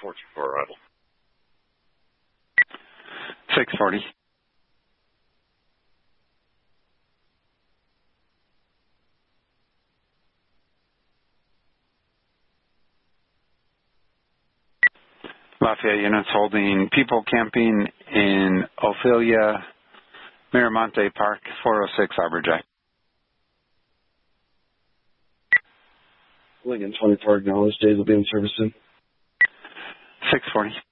424 arrival. 640. Lafayette units holding people camping in Ophelia Miramonte Park, 406 Arbor J. Lincoln 24 acknowledged. Days will be in service soon. 640.